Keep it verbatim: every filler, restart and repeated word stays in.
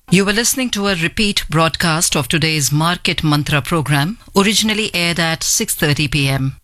You were listening to a repeat broadcast of today's Market Mantra program, originally aired at six thirty p m.